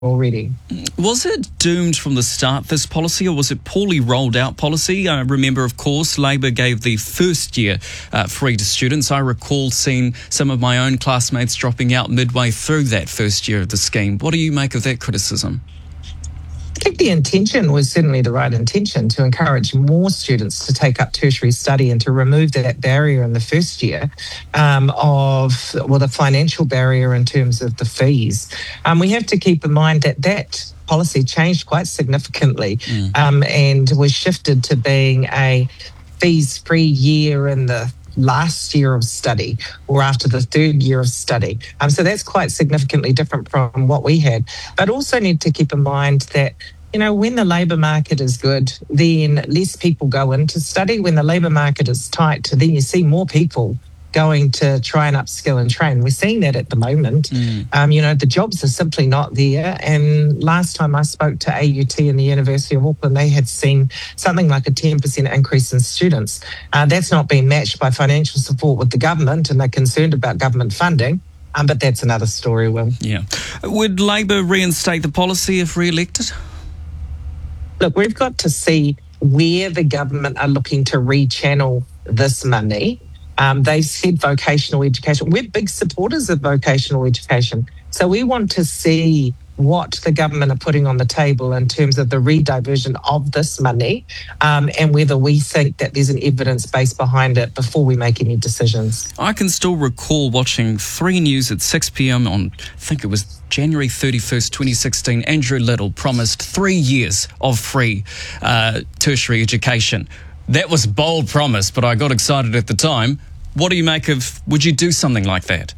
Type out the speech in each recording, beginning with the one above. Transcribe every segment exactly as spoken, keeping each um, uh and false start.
already. Was it doomed from the start, this policy, or was it poorly rolled out policy? I remember, of course, Labor gave the first year uh, free to students. I recall seeing some of my own classmates dropping out midway through that first year of the scheme. What do you make of that criticism? I think the intention was certainly the right intention, to encourage more students to take up tertiary study and to remove that barrier in the first year um, of, well, the financial barrier in terms of the fees. Um, we have to keep in mind that that policy changed quite significantly mm. um, and was shifted to being a fees-free year in the last year of study or after the third year of study. Um, so that's quite significantly different from what we had. But also need to keep in mind that, you know, when the labour market is good, then less people go into study. When the labour market is tight, then you see more people going to try and upskill and train. We're seeing that at the moment. Mm. Um, you know, the jobs are simply not there. And last time I spoke to A U T and the University of Auckland, they had seen something like a ten percent increase in students. Uh, that's not been matched by financial support with the government, and they're concerned about government funding. Um, but that's another story, Will. Yeah. Would Labor reinstate the policy if re-elected? Look, we've got to see where the government are looking to rechannel this money. Um, they've said vocational education. We're big supporters of vocational education. So we want to see what the government are putting on the table in terms of the rediversion of this money um, and whether we think that there's an evidence base behind it before we make any decisions. I can still recall watching three News at six p.m. on, I think it was January thirty-first, twenty sixteen. Andrew Little promised three years of free uh, tertiary education. That was a bold promise, but I got excited at the time. What do you make of, would you do something like that?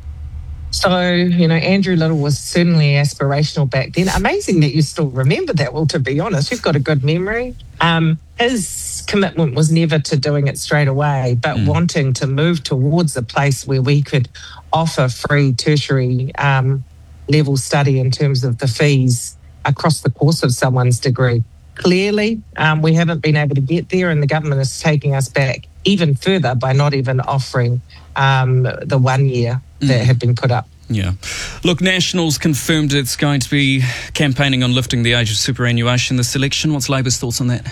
So, you know, Andrew Little was certainly aspirational back then. Amazing that you still remember that, well, to be honest. You've got a good memory. Um, his commitment was never to doing it straight away, but mm. wanting to move towards a place where we could offer free tertiary um, level study in terms of the fees across the course of someone's degree. Clearly, um, we haven't been able to get there, and the government is taking us back even further by not even offering um, the one year that mm. had been put up. Yeah. Look, Nationals confirmed it's going to be campaigning on lifting the age of superannuation this election. What's Labor's thoughts on that?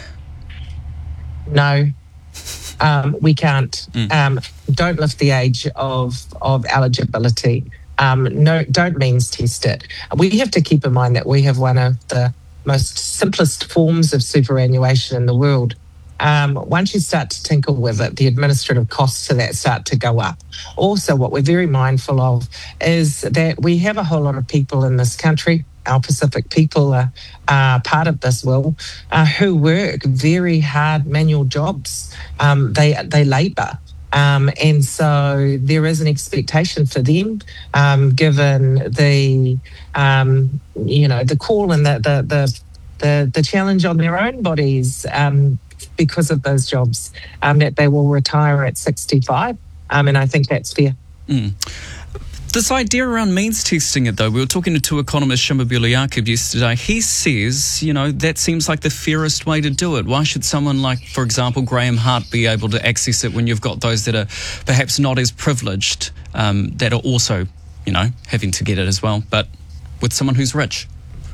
No, um, we can't. Mm. Um, don't lift the age of, of eligibility. Um, no, don't means test it. We have to keep in mind that we have one of the most simplest forms of superannuation in the world. Um, once you start to tinker with it, the administrative costs to that start to go up. Also, what we're very mindful of is that we have a whole lot of people in this country, our Pacific people are, are part of this, Will, uh, who work very hard manual jobs. Um, they, they labour. Um, and so there is an expectation for them, um, given the, um, you know, the call and the, the, the, the, the challenge on their own bodies, um, because of those jobs, um, that they will retire at sixty-five. Um, and I think that's fair. Mm. This idea around means testing it, though, we were talking to two economist Shimabula Yakub yesterday. He says, you know, that seems like the fairest way to do it. Why should someone like, for example, Graham Hart be able to access it when you've got those that are perhaps not as privileged, um, that are also, you know, having to get it as well, but with someone who's rich?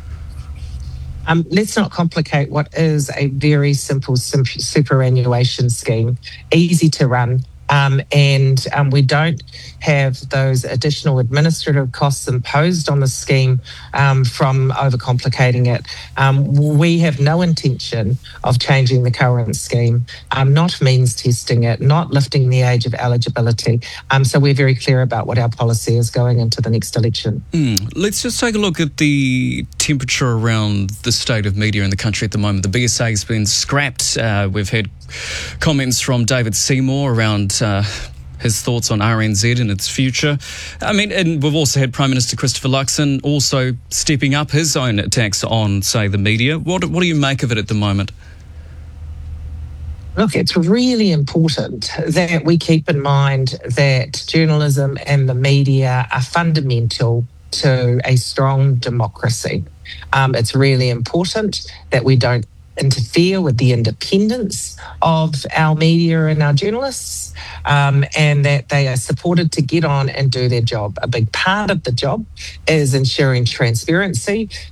Um, let's not complicate what is a very simple superannuation scheme, easy to run. Um, and um, we don't have those additional administrative costs imposed on the scheme um, from overcomplicating it. Um, we have no intention of changing the current scheme, um, not means testing it, not lifting the age of eligibility. Um, so we're very clear about what our policy is going into the next election. Mm. Let's just take a look at the temperature around the state of media in the country at the moment. The B S A has been scrapped. Uh, we've had comments from David Seymour around uh, his thoughts on R N Z and its future. I mean, and we've also had Prime Minister Christopher Luxon also stepping up his own attacks on, say, the media. What, what do you make of it at the moment? Look, it's really important that we keep in mind that journalism and the media are fundamental to a strong democracy. Um, it's really important that we don't interfere with the independence of our media and our journalists, um, and that they are supported to get on and do their job. A big part of the job is ensuring transparency,